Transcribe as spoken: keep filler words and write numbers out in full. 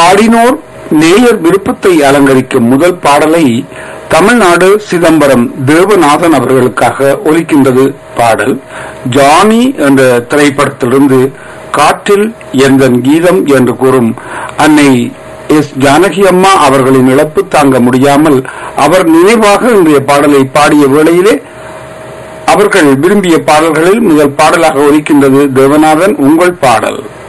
பாடினோர் நேயர் விருப்பத்தை அலங்கரிக்கும் முதல் பாடலை தமிழ்நாடு சிதம்பரம் தேவநாதன் அவர்களுக்காக ஒலிக்கின்றது. பாடல் ஜானி என்ற திரைப்படத்திலிருந்து காற்றில் எந்தன் கீதம் என்று கூறும் அன்னை எஸ் ஜானகி அம்மா அவர்களின் இழப்பு தாங்க முடியாமல் அவர் நினைவாக இன்றைய பாடலை பாடிய வேளையிலே அவர்கள் விரும்பிய பாடல்களில் முதல் பாடலாக ஒலிக்கின்றது தேவநாதன் உங்கள் பாடல்.